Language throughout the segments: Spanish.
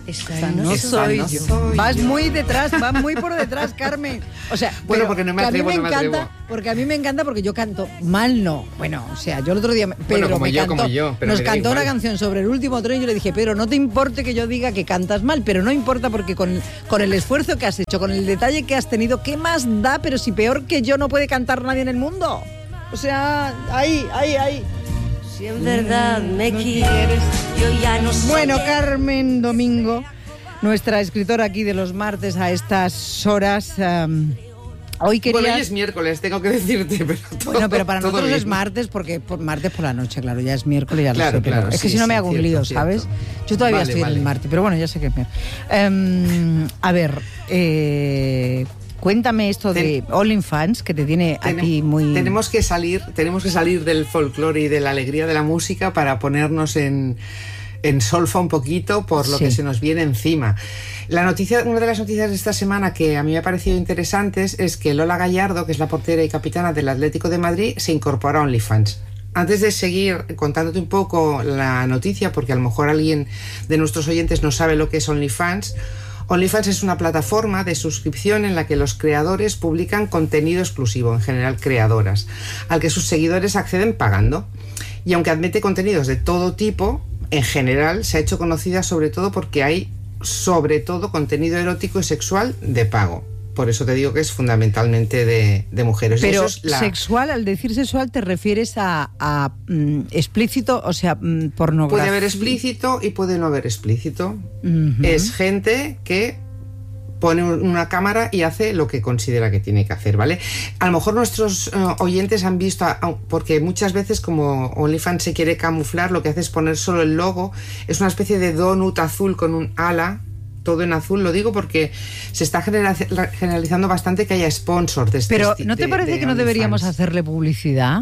Esta no soy yo. Vas muy detrás, vas muy por detrás, Carmen. O sea, bueno, porque no me atrevo, porque a mí me encanta porque yo canto mal, no. Bueno, o sea, yo el otro día Pedro nos cantó una canción sobre el último tren y yo le dije, Pedro, no te importe que yo diga que cantas mal, pero no importa porque con el esfuerzo que has hecho, con el detalle que has tenido, ¿qué más da? Pero si peor que yo no puede cantar nadie en el mundo. O sea, ahí. Si en verdad me quieres, yo ya no sé. Bueno, Carmen Domingo, nuestra escritora aquí de los martes a estas horas. Hoy quería... Bueno, hoy es miércoles, tengo que decirte. Pero para nosotros bien. Es martes, porque martes por la noche, claro, ya es miércoles, ya lo sé. Claro, es que si no me hago un lío, ¿sabes? Yo todavía estoy en el martes, pero bueno, ya sé que es miércoles. A ver, cuéntame esto de OnlyFans, que te tiene aquí muy... Tenemos que salir del folclore y de la alegría de la música para ponernos en solfa un poquito por lo que se nos viene encima. Una de las noticias de esta semana que a mí me ha parecido interesantes es que Lola Gallardo, que es la portera y capitana del Atlético de Madrid, se incorpora a OnlyFans. Antes de seguir contándote un poco la noticia, porque a lo mejor alguien de nuestros oyentes no sabe lo que es OnlyFans. OnlyFans es una plataforma de suscripción en la que los creadores publican contenido exclusivo, en general creadoras, al que sus seguidores acceden pagando. Y aunque admite contenidos de todo tipo, en general se ha hecho conocida sobre todo porque hay sobre todo contenido erótico y sexual de pago. Por eso te digo que es fundamentalmente de mujeres. Pero eso es sexual, al decir sexual, ¿te refieres a explícito, o sea, pornografía? Puede haber explícito y puede no haber explícito. Es gente que pone una cámara y hace lo que considera que tiene que hacer, ¿vale? A lo mejor nuestros oyentes han visto, porque muchas veces como OnlyFans se quiere camuflar, lo que hace es poner solo el logo, es una especie de donut azul con un ala, todo en azul, lo digo porque se está generalizando bastante que haya sponsors de este Pero ¿no te parece que no deberíamos hacerle publicidad?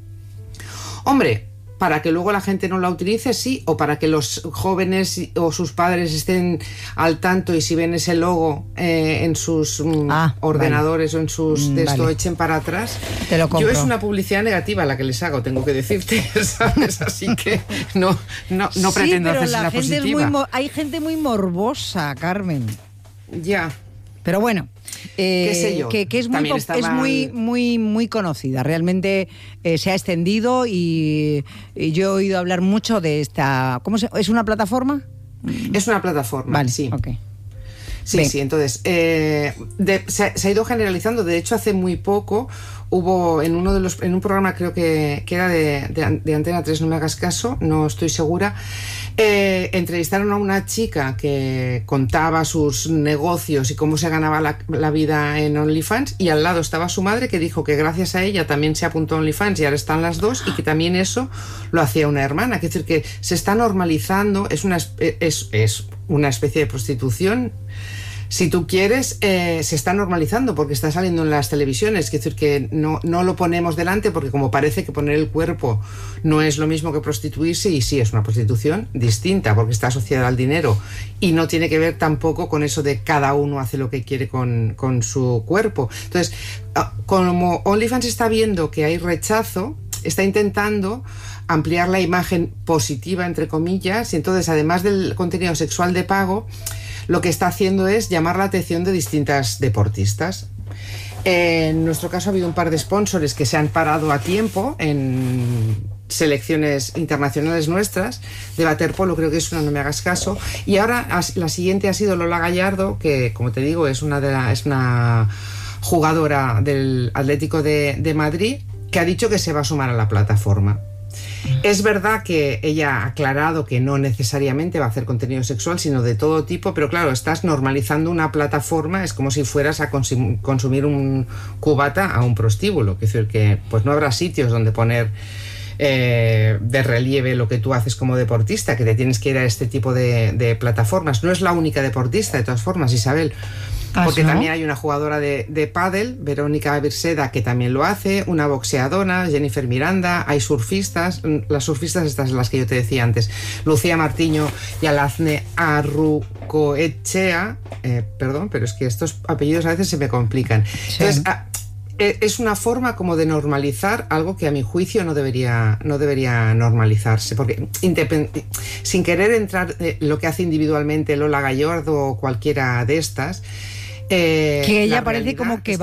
Hombre, para que luego la gente no la utilice, sí, o para que los jóvenes o sus padres estén al tanto y si ven ese logo en sus ordenadores o en sus echen para atrás. Te lo compro. Yo es una publicidad negativa la que les hago, tengo que decirte, ¿sabes? Así que no pretendo hacer una positiva. Hay gente muy morbosa, Carmen. Ya. Pero bueno, ¿qué sé yo? Que es muy conocida. Realmente se ha extendido y yo he oído hablar mucho de esta... ¿Es una plataforma? Es una plataforma, vale, sí. Okay. Sí, entonces se ha ido generalizando. De hecho, hace muy poco hubo en un programa, creo que era de Antena 3, no me hagas caso, no estoy segura, entrevistaron a una chica que contaba sus negocios y cómo se ganaba la vida en OnlyFans, y al lado estaba su madre, que dijo que gracias a ella también se apuntó a OnlyFans y ahora están las dos, y que también eso lo hacía una hermana. Es decir, que se está normalizando, es una especie de prostitución. Si tú quieres, se está normalizando porque está saliendo en las televisiones. Es decir, que no lo ponemos delante porque como parece que poner el cuerpo no es lo mismo que prostituirse, y sí, es una prostitución distinta porque está asociada al dinero y no tiene que ver tampoco con eso de cada uno hace lo que quiere con su cuerpo. Entonces, como OnlyFans está viendo que hay rechazo, está intentando ampliar la imagen positiva, entre comillas, y entonces, además del contenido sexual de pago, lo que está haciendo es llamar la atención de distintas deportistas. En nuestro caso ha habido un par de sponsors que se han parado a tiempo en selecciones internacionales nuestras. De waterpolo creo que es una, no me hagas caso. Y ahora la siguiente ha sido Lola Gallardo, que como te digo es una jugadora del Atlético de Madrid, que ha dicho que se va a sumar a la plataforma. Es verdad que ella ha aclarado que no necesariamente va a hacer contenido sexual, sino de todo tipo, pero claro, estás normalizando una plataforma, es como si fueras a consumir un cubata a un prostíbulo, es decir, que pues no habrá sitios donde poner de relieve lo que tú haces como deportista, que te tienes que ir a este tipo de plataformas. No es la única deportista, de todas formas, Isabel, porque también hay una jugadora de pádel, Verónica Birseda, que también lo hace, una boxeadora, Jennifer Miranda, hay surfistas, las surfistas estas son las que yo te decía antes, Lucía Martiño y Alazne Arrucoechea, perdón, pero es que estos apellidos a veces se me complican. Sí. Entonces, es una forma como de normalizar algo que a mi juicio no debería normalizarse, porque sin querer entrar lo que hace individualmente Lola Gallardo o cualquiera de estas, que ella parece como que va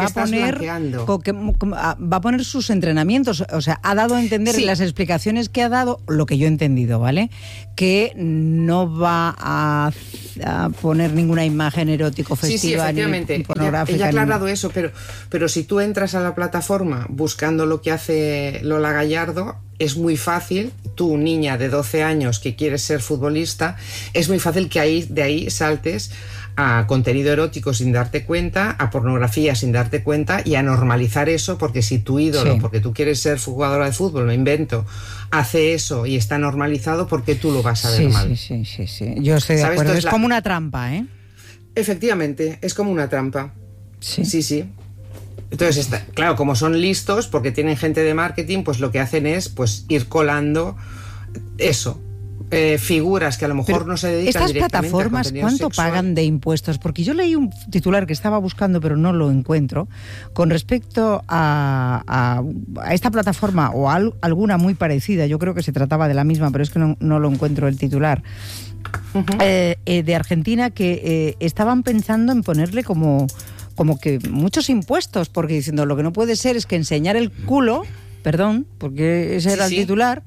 a poner sus entrenamientos, o sea, ha dado a entender en las explicaciones que ha dado, lo que yo he entendido, ¿vale? Que no va a poner ninguna imagen erótico festiva, efectivamente, ni pornográfica. Ella ha aclarado eso, pero si tú entras a la plataforma buscando lo que hace Lola Gallardo, es muy fácil, tú, niña de 12 años que quieres ser futbolista, es muy fácil que de ahí saltes a contenido erótico sin darte cuenta, a pornografía sin darte cuenta y a normalizar eso, porque si tu ídolo, porque tú quieres ser jugadora de fútbol, me invento, hace eso y está normalizado, ¿por qué tú lo vas a ver mal? Sí. Yo estoy de acuerdo. Es como una trampa, ¿eh? Efectivamente, es como una trampa. Sí. Entonces, claro, como son listos, porque tienen gente de marketing, pues lo que hacen es pues ir colando eso. Figuras que a lo mejor no se dedican estas directamente plataformas, a contenido ¿cuánto sexual? pagan de impuestos? Porque yo leí un titular que estaba buscando pero no lo encuentro con respecto a esta plataforma o a alguna muy parecida. Yo creo que se trataba de la misma, pero es que no lo encuentro el titular. De Argentina, que estaban pensando en ponerle como que muchos impuestos, porque diciendo lo que no puede ser es que enseñar el culo, perdón, porque ese era el titular,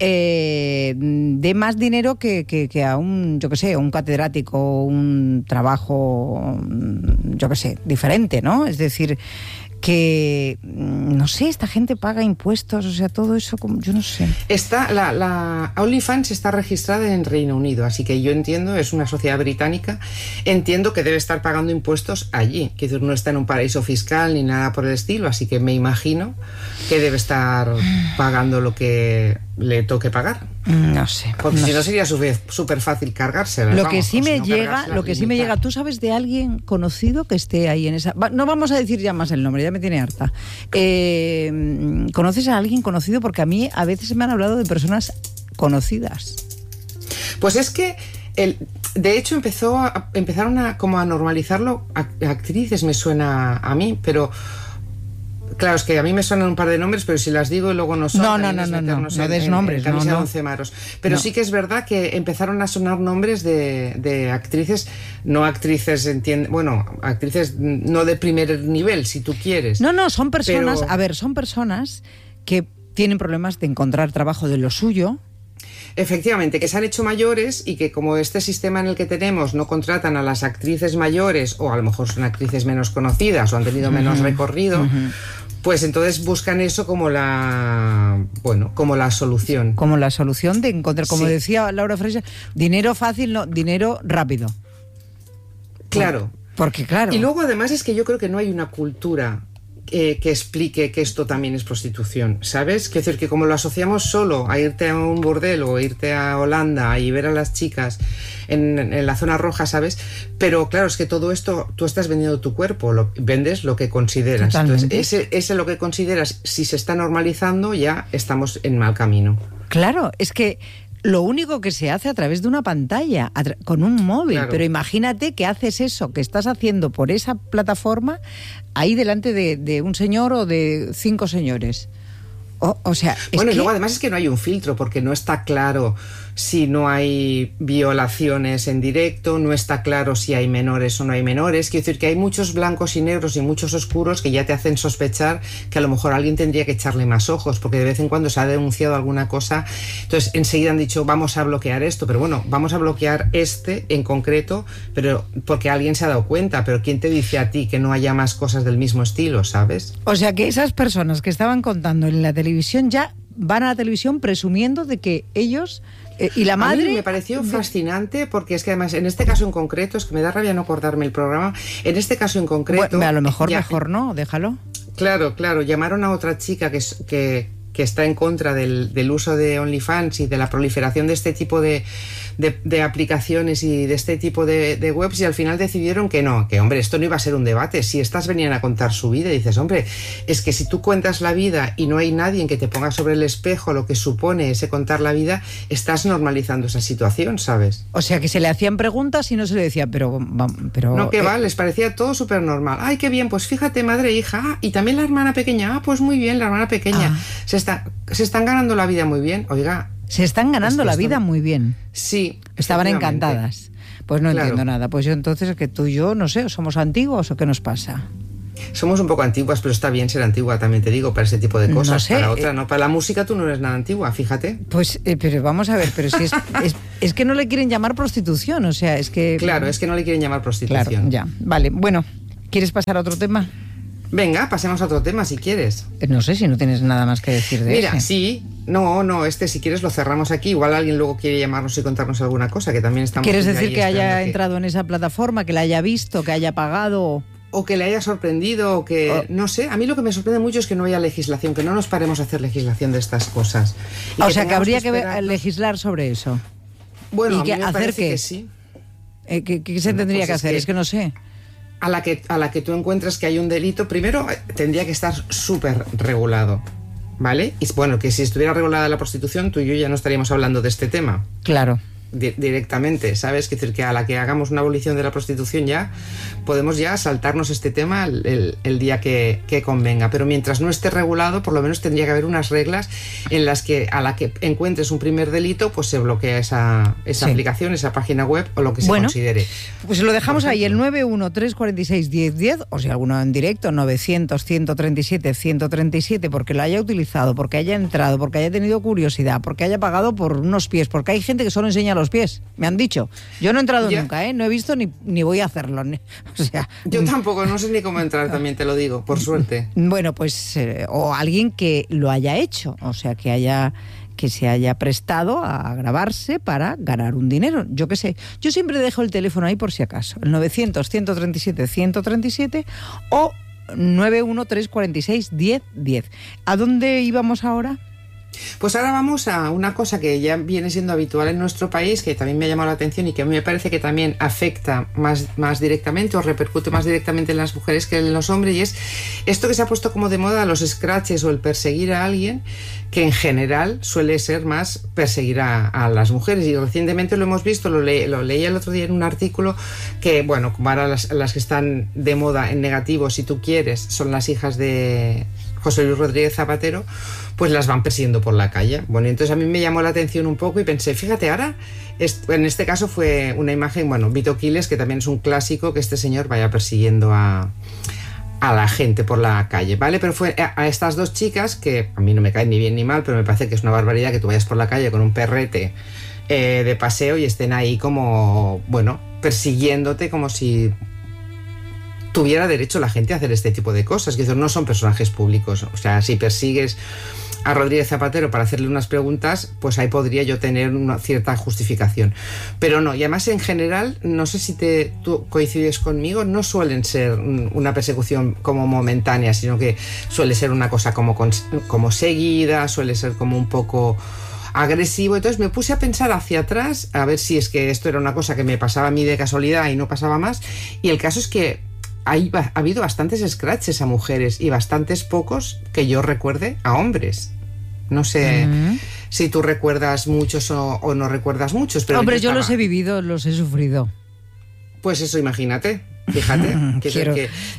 de más dinero que a un, yo qué sé, un catedrático, un trabajo, yo qué sé, diferente, ¿no? Es decir, que, no sé, esta gente paga impuestos, o sea, todo eso, yo no sé. La OnlyFans está registrada en Reino Unido, así que yo entiendo, es una sociedad británica, entiendo que debe estar pagando impuestos allí, que no está en un paraíso fiscal ni nada por el estilo, así que me imagino que debe estar pagando lo que le toque pagar. No sé. Porque si no sería súper fácil cargársela. Lo que sí me llega, ¿tú sabes de alguien conocido que esté ahí en esa? No vamos a decir ya más el nombre, ya me tiene harta. ¿Conoces a alguien conocido? Porque a mí a veces me han hablado de personas conocidas. Pues es que de hecho empezaron a normalizarlo actrices, me suena a mí, pero claro, es que a mí me suenan un par de nombres, pero si las digo y luego no son... No des nombres. Camisa de 11 maros. Pero sí que es verdad que empezaron a sonar nombres de actrices, no actrices, actrices no de primer nivel, si tú quieres. No, son personas, son personas que tienen problemas de encontrar trabajo de lo suyo. Efectivamente, que se han hecho mayores y que como este sistema en el que tenemos no contratan a las actrices mayores, o a lo mejor son actrices menos conocidas o han tenido menos recorrido, pues entonces buscan eso como la solución. Como la solución de encontrar, como decía Laura Fraser, dinero fácil, no, dinero rápido. Claro. Porque claro. Y luego además es que yo creo que no hay una cultura que explique que esto también es prostitución, ¿sabes? Quiero decir que como lo asociamos solo a irte a un bordel o irte a Holanda y ver a las chicas en la zona roja, ¿sabes? Pero claro, es que todo esto, tú estás vendiendo tu cuerpo, vendes lo que consideras. Totalmente. Entonces, ese lo que consideras, si se está normalizando, ya estamos en mal camino. Claro, es que lo único que se hace a través de una pantalla, con un móvil, claro. Pero imagínate que haces eso que estás haciendo por esa plataforma ahí delante de un señor o de 5 señores. O sea, y luego además es que no hay un filtro, porque no está claro si no hay violaciones en directo, no está claro si hay menores o no hay menores. Quiero decir que hay muchos blancos y negros y muchos oscuros que ya te hacen sospechar que a lo mejor alguien tendría que echarle más ojos, porque de vez en cuando se ha denunciado alguna cosa. Entonces enseguida han dicho, vamos a bloquear esto, pero bueno, vamos a bloquear este en concreto, pero porque alguien se ha dado cuenta. Pero ¿quién te dice a ti que no haya más cosas del mismo estilo, sabes? O sea que esas personas que estaban contando en la televisión ya van a la televisión presumiendo de que ellos... y la madre... A mí me pareció fascinante, porque es que además en este caso en concreto, es que me da rabia no acordarme el programa, en este caso en concreto... Bueno, a lo mejor mejor no, déjalo. Claro, llamaron a otra chica que que está en contra del uso de OnlyFans y de la proliferación de este tipo de aplicaciones y de este tipo de webs, y al final decidieron que no, que hombre, esto no iba a ser un debate. Si estas venían a contar su vida, y dices, hombre, es que si tú cuentas la vida y no hay nadie que te ponga sobre el espejo lo que supone ese contar la vida, estás normalizando esa situación, ¿sabes? O sea, que se le hacían preguntas y no se le decía, pero no, que va, les parecía todo súper normal. Ay, qué bien, pues fíjate, madre e hija, y también la hermana pequeña, pues muy bien, la hermana pequeña. Se están ganando la vida muy bien, oiga. Se están ganando la vida muy bien. Sí. Estaban encantadas. Pues no entiendo nada. Pues yo entonces, que tú y yo, no sé, ¿somos antiguos o qué nos pasa? Somos un poco antiguas, pero está bien ser antigua, también te digo, para ese tipo de cosas. No sé, para otra, no. Para la música tú no eres nada antigua, fíjate. Pues, pero vamos a ver, pero si es que no le quieren llamar prostitución, o sea, es que... Claro, es que no le quieren llamar prostitución. Claro, ya. Vale, bueno, ¿quieres pasar a otro tema? Venga, pasemos a otro tema si quieres. No sé si no tienes nada más que decir de eso. Mira, sí, no, si quieres lo cerramos aquí. Igual alguien luego quiere llamarnos y contarnos alguna cosa, que también estamos... ¿Quieres decir que haya entrado en esa plataforma, que la haya visto, que haya pagado? O que le haya sorprendido, o que... No sé, a mí lo que me sorprende mucho es que no haya legislación, que no nos paremos a hacer legislación de estas cosas. O sea, que habría que legislar sobre eso. Bueno, ¿y a mí me parece que sí. ¿Qué se tendría que hacer? Es que no sé. A la que tú encuentras que hay un delito, primero tendría que estar súper regulado, ¿vale? Y bueno, que si estuviera regulada la prostitución, tú y yo ya no estaríamos hablando de este tema. Claro. Directamente, ¿sabes? Es decir, que a la que hagamos una abolición de la prostitución ya podemos ya saltarnos este tema el día que convenga, pero mientras no esté regulado, por lo menos tendría que haber unas reglas en las que a la que encuentres un primer delito, pues se bloquea esa aplicación, esa página web o lo que se considere. Pues lo dejamos ahí, el 913461010, o si alguno en directo, 900-137-137, porque lo haya utilizado, porque haya entrado, porque haya tenido curiosidad, porque haya pagado por unos pies, porque hay gente que solo enseña los pies, me han dicho. Yo no he entrado nunca, no he visto ni voy a hacerlo. O sea, yo tampoco, no sé ni cómo entrar, también te lo digo, por suerte. Bueno, pues, o alguien que lo haya hecho, o sea, que se haya prestado a grabarse para ganar un dinero, yo qué sé. Yo siempre dejo el teléfono ahí por si acaso, el 900-137-137 o 913461010. ¿A dónde íbamos ahora? Pues ahora vamos a una cosa que ya viene siendo habitual en nuestro país, que también me ha llamado la atención y que a mí me parece que también afecta más directamente o repercute más directamente en las mujeres que en los hombres, y es esto que se ha puesto como de moda, los scratches o el perseguir a alguien, que en general suele ser más perseguir a las mujeres, y recientemente lo hemos visto, lo leí el otro día en un artículo, que bueno, como ahora las que están de moda en negativo, si tú quieres, son las hijas de José Luis Rodríguez Zapatero, pues las van persiguiendo por la calle. Bueno, y entonces a mí me llamó la atención un poco y pensé, fíjate, ahora, en este caso fue una imagen, bueno, Vito Quiles, que también es un clásico, que este señor vaya persiguiendo a la gente por la calle, ¿vale? Pero fue a estas dos chicas, que a mí no me caen ni bien ni mal, pero me parece que es una barbaridad que tú vayas por la calle con un perrete de paseo y estén ahí como, bueno, persiguiéndote como si tuviera derecho la gente a hacer este tipo de cosas, que no son personajes públicos. O sea, si persigues a Rodríguez Zapatero para hacerle unas preguntas, pues ahí podría yo tener una cierta justificación. Pero no, y además en general, no sé si tú coincides conmigo, no suelen ser una persecución como momentánea, sino que suele ser una cosa como seguida, suele ser como un poco agresivo. Entonces me puse a pensar hacia atrás, a ver si es que esto era una cosa que me pasaba a mí de casualidad y no pasaba más, y el caso es que ha habido bastantes scratches a mujeres y bastantes pocos que yo recuerde a hombres. No sé si tú recuerdas muchos o no recuerdas muchos. Pero hombre, yo los he vivido, los he sufrido. Pues eso, imagínate. Fíjate. Quiero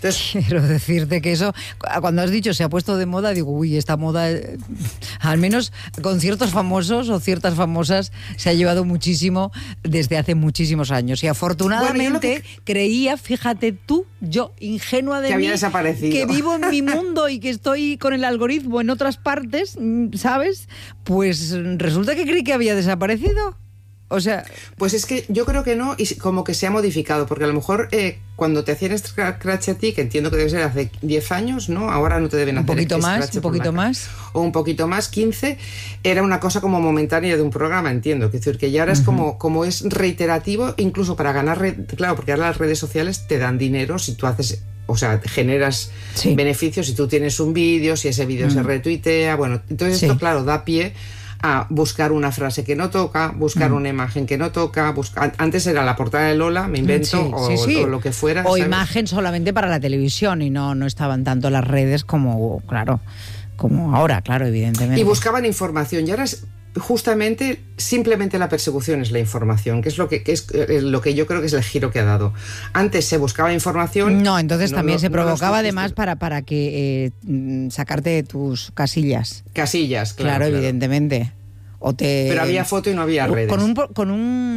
decirte que eso, cuando has dicho se ha puesto de moda, digo, uy, esta moda, al menos con ciertos famosos o ciertas famosas, se ha llevado muchísimo desde hace muchísimos años. Y afortunadamente creía, fíjate tú, yo, ingenua de que mí, había desaparecido, que vivo en mi mundo y que estoy con el algoritmo en otras partes, ¿sabes? Pues resulta que creí que había desaparecido. O sea, pues es que yo creo que no, y como que se ha modificado, porque a lo mejor cuando te hacían scratch a ti, que entiendo que debe ser hace 10 años, ¿no? Ahora no te deben hacer un poquito más, o un poquito más, 15, era una cosa como momentánea de un programa, entiendo, es decir, que ya ahora es como es reiterativo, incluso para ganar, claro, porque ahora las redes sociales te dan dinero si tú haces o sea, generas beneficios si tú tienes un vídeo, si ese vídeo se retuitea, bueno, entonces esto, claro, da pie a buscar una frase que no toca, buscar una imagen que no toca, antes era la portada de Lola, me invento, o lo que fuera. O ¿sabes? Imagen solamente para la televisión y no estaban tanto las redes como, claro, como ahora, claro, evidentemente. Y buscaban información, y ahora es justamente simplemente la persecución es la información, que es lo que yo creo que es el giro que ha dado. Antes se buscaba información. No, entonces también se provocaba además para que sacarte de tus casillas. Casillas, claro. Evidentemente. Pero había foto y no había redes. Con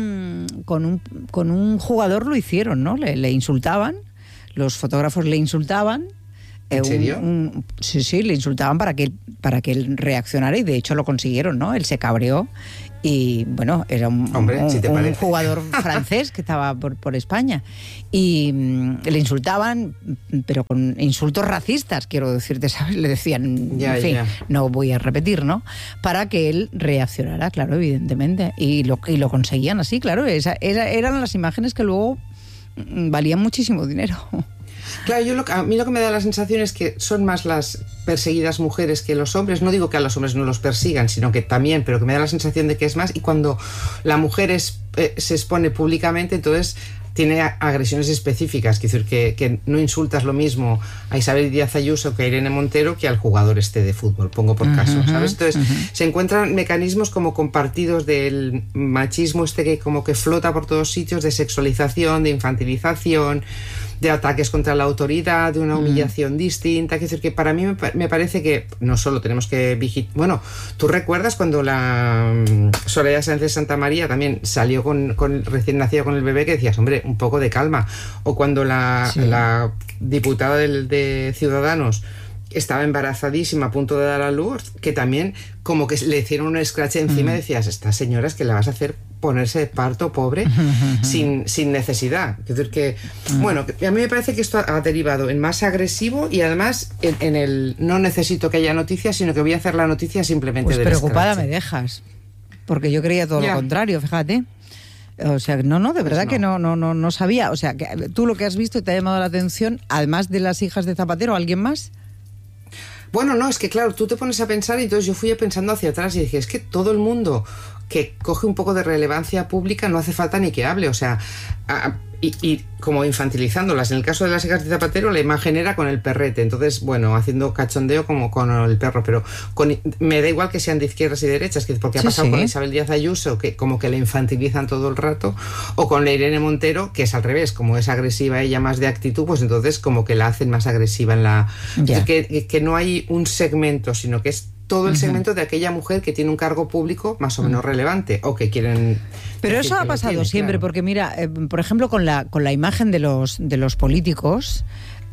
un jugador lo hicieron, ¿no? Le insultaban, los fotógrafos le insultaban. ¿En serio? Sí, le insultaban para que él reaccionara, y de hecho lo consiguieron, ¿no? Él se cabreó y, bueno, era un jugador francés que estaba por España, y le insultaban, pero con insultos racistas, quiero decirte, ¿sabes? Le decían, no voy a repetir, ¿no? Para que él reaccionara, claro, evidentemente, y lo conseguían así, claro. Eran las imágenes que luego valían muchísimo dinero. Claro, a mí lo que me da la sensación es que son más las perseguidas mujeres que los hombres. No digo que a los hombres no los persigan, sino que también, pero que me da la sensación de que es más. Y cuando la mujer se expone públicamente, entonces tiene agresiones específicas. Quiero decir que no insultas lo mismo a Isabel Díaz Ayuso que a Irene Montero que al jugador de fútbol, pongo por caso, ¿sabes? Entonces se encuentran mecanismos como compartidos del machismo que como que flota por todos sitios, de sexualización, de infantilización, de ataques contra la autoridad, de una humillación distinta. Quiero decir que para mí me parece que no solo tenemos que vigilar. Bueno, ¿tú recuerdas cuando la Soraya Sánchez Santamaría también salió con recién nacido con el bebé, que decías, hombre, un poco de calma? O cuando la diputada de Ciudadanos estaba embarazadísima, a punto de dar a luz, que también como que le hicieron un escrache encima y decías, esta señora es que la vas a hacer ponerse de parto, pobre, sin necesidad. Es decir que, bueno, a mí me parece que esto ha derivado en más agresivo, y además en el no necesito que haya noticias, sino que voy a hacer la noticia simplemente pues del preocupada escrache. Me dejas, porque yo creía todo lo contrario, fíjate. O sea, de verdad que no sabía. O sea, que tú lo que has visto y te ha llamado la atención, además de las hijas de Zapatero, ¿alguien más? Bueno, no, es que claro, tú te pones a pensar, y entonces yo fui pensando hacia atrás y dije, es que todo el mundo que coge un poco de relevancia pública no hace falta ni que hable, o sea, y como infantilizándolas. En el caso de las hijas de Zapatero, la imagen era con el perrete, entonces, bueno, haciendo cachondeo como con el perro, pero me da igual que sean de izquierdas y derechas, porque ha pasado con Isabel Díaz Ayuso, que como que la infantilizan todo el rato, o con la Irene Montero, que es al revés, como es agresiva ella más de actitud, pues entonces como que la hacen más agresiva en la... Que no hay un segmento, sino que es todo el segmento de aquella mujer que tiene un cargo público más o menos relevante, o que quieren... Pero eso ha pasado siempre, claro. Porque mira, por ejemplo, con la imagen de los políticos,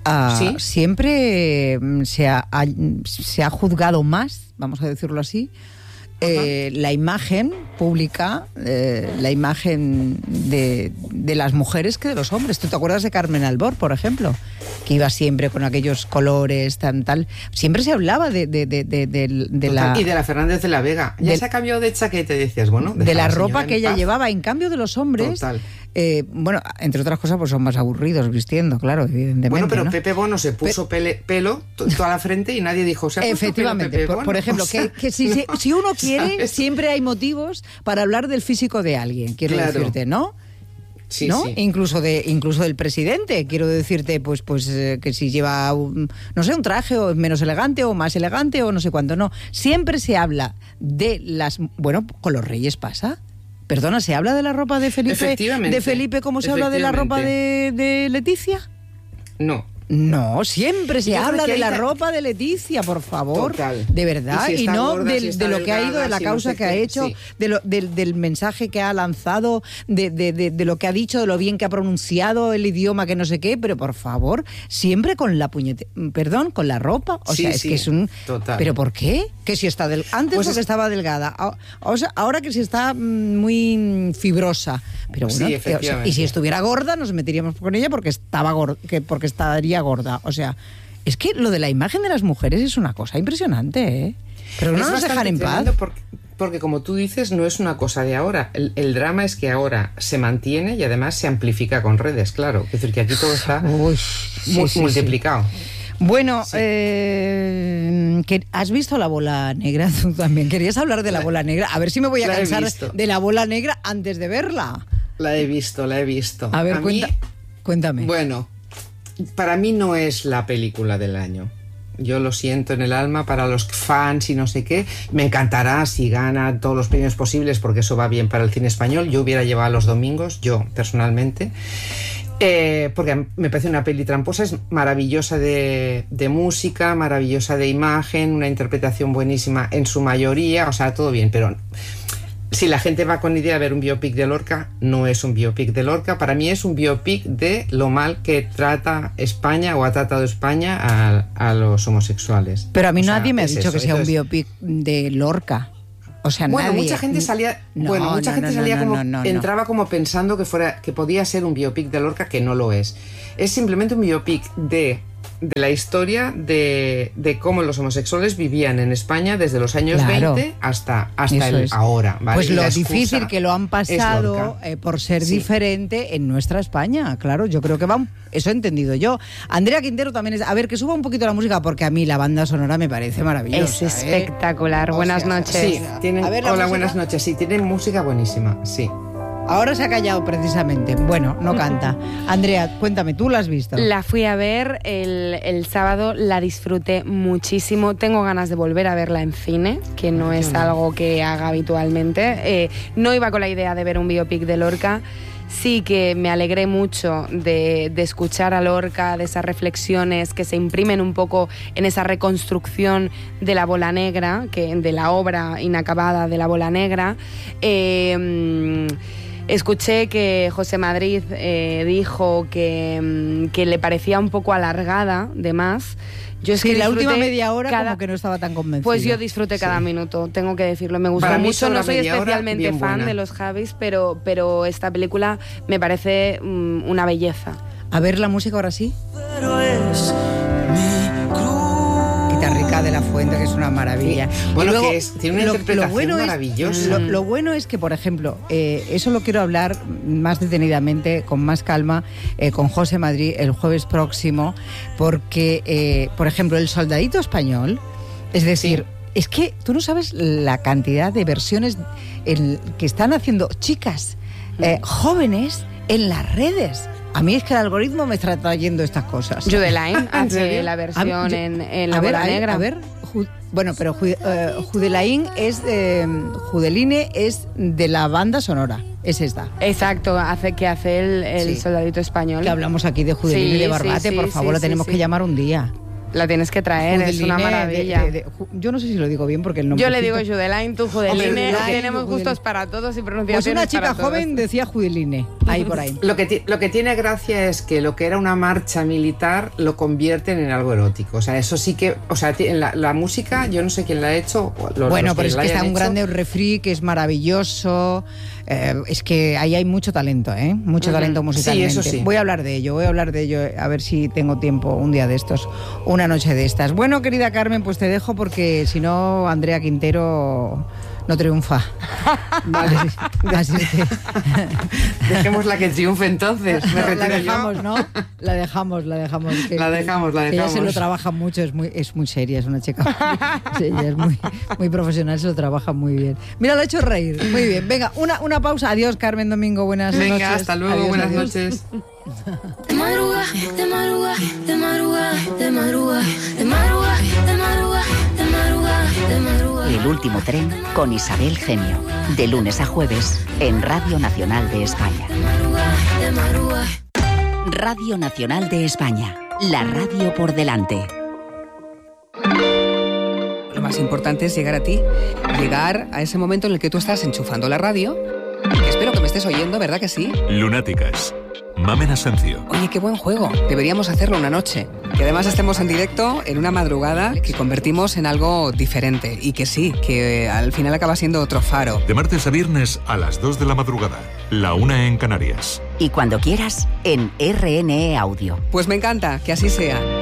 siempre se ha juzgado más, vamos a decirlo así, la imagen pública, la imagen de las mujeres que de los hombres. ¿Tú te acuerdas de Carmen Albor, por ejemplo? Que iba siempre con aquellos colores, tal. Siempre se hablaba de la... Y de la Fernández de la Vega. Ya se ha cambiado de chaqueta, decías, bueno... De la ropa que ella llevaba. En cambio de los hombres... Total. Bueno, entre otras cosas, pues son más aburridos vistiendo, claro, evidentemente. Bueno, pero ¿no? Pepe Bono se puso pelo toda la frente y nadie dijo, ¿se ha puesto efectivamente, pelo Pepe Bono? Por ejemplo, que si uno quiere, ¿sabes? Siempre hay motivos para hablar del físico de alguien, quiero decirte, ¿no? Sí, ¿no? sí. Incluso del presidente, quiero decirte, pues que si lleva un traje o menos elegante o más elegante o no sé cuánto, no. Siempre se habla de las... Bueno, con los reyes pasa. Perdona, ¿se habla de la ropa de Felipe como se habla de la ropa de Leticia? No, siempre se habla de la ropa de Leticia, por favor. Total. De verdad, y no gorda, de lo que ha ido, de la causa que ha hecho, sí. del mensaje que ha lanzado, de lo que ha dicho, de lo bien que ha pronunciado el idioma, que no sé qué, pero por favor, siempre con la con la ropa. O sea, es que es un... Total. ¿Pero por qué? Que si está antes pues porque estaba delgada, o sea, ahora que si está muy fibrosa. Pero bueno, y si estuviera gorda, nos meteríamos con ella porque estaría gorda. O sea, es que lo de la imagen de las mujeres es una cosa impresionante, ¿eh? Pero no nos dejan en paz. porque como tú dices, no es una cosa de ahora. El drama es que ahora se mantiene y además se amplifica con redes, claro. Es decir, que aquí todo está multiplicado. Sí. Bueno, sí. ¿Has visto La Bola Negra tú también? ¿Querías hablar de La Bola Negra? A ver si me voy a cansar de La Bola Negra antes de verla. La he visto. A ver, cuéntame. Bueno, para mí no es la película del año. Yo lo siento en el alma, para los fans y no sé qué. Me encantará si gana todos los premios posibles, porque eso va bien para el cine español. Yo hubiera llevado los domingos, yo personalmente. Porque me parece una peli tramposa, es maravillosa de música, maravillosa de imagen, una interpretación buenísima en su mayoría, o sea, todo bien, pero si la gente va con idea de ver un biopic de Lorca, no es un biopic de Lorca. Para mí es un biopic de lo mal que trata España o ha tratado España a los homosexuales. Pero a mí nadie me ha dicho que sea un biopic de Lorca. O sea, bueno, nadie. mucha gente salía, entraba como pensando que podía ser un biopic de Lorca, que no lo es. Es simplemente un biopic de la historia de cómo los homosexuales vivían en España desde los años 20 hasta ahora. ¿Vale? Pues lo difícil que lo han pasado por ser diferente en nuestra España. Claro, yo creo que eso he entendido yo. Andrea Quintero también es... A ver, que suba un poquito la música, porque a mí la banda sonora me parece maravillosa. Es espectacular. Buenas noches. Sí, hola, buenas noches. Sí, tienen música buenísima, sí. Ahora se ha callado precisamente. Bueno, no canta. Andrea, cuéntame, ¿tú la has visto? La fui a ver el sábado, la disfruté muchísimo. Tengo ganas de volver a verla en cine, que no es algo que haga habitualmente. No iba con la idea de ver un biopic de Lorca. Sí que me alegré mucho de escuchar a Lorca, de esas reflexiones que se imprimen un poco en esa reconstrucción de La Bola Negra, de la obra inacabada de La Bola Negra. Escuché que José Madrid dijo que le parecía un poco alargada, de más. Yo es que la última media hora como que no estaba tan convencida. Pues yo disfruté cada minuto, tengo que decirlo. Me gustó mucho, no soy especialmente fan de los Javis, pero esta película me parece una belleza. A ver la música ahora sí. Pero es Guitarrica de la Fuente, que es una maravilla. Sí. Bueno, luego, tiene una interpretación maravillosa. Lo bueno es que, por ejemplo, eso lo quiero hablar más detenidamente, con más calma, con José Madrid el jueves próximo, porque, por ejemplo, El Soldadito Español, es decir, es que tú no sabes la cantidad de versiones que están haciendo chicas jóvenes en las redes. A mí es que el algoritmo me está trayendo estas cosas. Judelaine hace la versión en La Bola Negra. A ver, bueno, pero Judelaine Judeline es de la banda sonora. Es esta. Exacto, hace el Soldadito Español. Que hablamos aquí de Judeline y de Barbate, por favor, lo tenemos que llamar un día. La tienes que traer, Judeline, es una maravilla. Yo no sé si lo digo bien porque el nombre. Yo le digo Judelaine, tú Judeline. Tenemos gustos para todos y pronunciaciones. Pues una chica para joven decía Judeline, ahí por ahí. Lo que tiene gracia es que lo que era una marcha militar lo convierten en algo erótico. O sea, eso sí que. O sea, la música, yo no sé quién la ha hecho. Bueno, pero es que está un grande refri que es maravilloso. Es que ahí hay mucho talento, mucho talento musicalmente. Sí, eso sí. Voy a hablar de ello, a ver si tengo tiempo un día de estos, una noche de estas. Bueno, querida Carmen, pues te dejo porque si no, Andrea Quintero no triunfa. Vale. Así que... Dejémosla que triunfe entonces. La dejamos, ¿no? La dejamos. Que la dejamos. Ella se lo trabaja mucho, es muy seria, es una chica. Sí, ella es muy profesional, se lo trabaja muy bien. Mira, lo ha hecho reír. Muy bien. Venga, una pausa. Adiós, Carmen Domingo. Buenas noches. Venga, hasta luego. Adiós, buenas noches. De madrugada, de madrugada, de madrugada, de madrugada, de madrugada, de madrugada, de madrugada, de madrugada. El último tren con Isabel Genio, de lunes a jueves en Radio Nacional de España. De madrugada. Radio Nacional de España, la radio por delante. Lo más importante es llegar a ti, llegar a ese momento en el que tú estás enchufando la radio, que espero que me estés oyendo, ¿verdad que sí? Lunáticas. Mamen Asencio. Oye, qué buen juego. Deberíamos hacerlo una noche. Que además estemos en directo en una madrugada que convertimos en algo diferente. Y que sí, que al final acaba siendo otro faro. De martes a viernes a las 2 de la madrugada. La 1 en Canarias. Y cuando quieras, en RNE Audio. Pues me encanta, que así sea.